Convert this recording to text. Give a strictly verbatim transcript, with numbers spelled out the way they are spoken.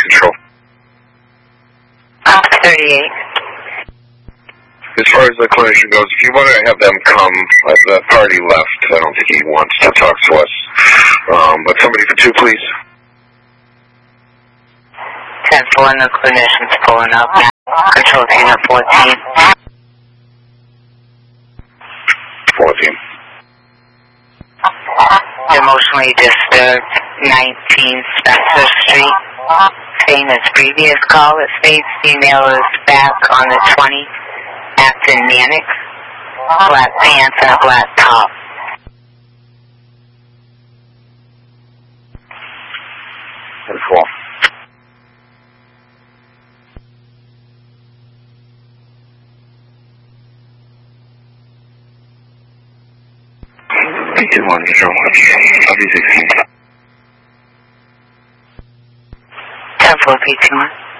control. Uh, thirty-eight. As far as the clinician goes, if you want to have them come, uh, the party left. I don't think he wants to talk to us. Um, but somebody for two, please. ten four, no clinicians pulling up. Control unit fourteen. fourteen. Emotionally disturbed, nineteen Spencer Street. Same as previous call. It states female is back on the twenty, acting manic. Black pants and a black top. Wonderful. P two one control. I'll be sixteen. ten four P two one.